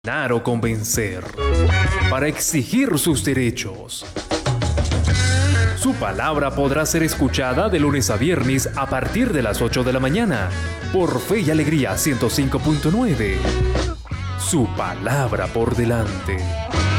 O convencer, para exigir sus derechos. Su palabra podrá ser escuchada de lunes a viernes a partir de las 8 de la mañana por Fe y Alegría 105.9. Su palabra por delante.